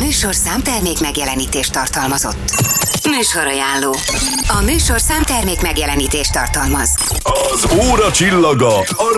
műsorszám termék megjelenítést tartalmazott. Műsorajánló. A műsorszám termék megjelenítést tartalmaz. Az óra csillaga, a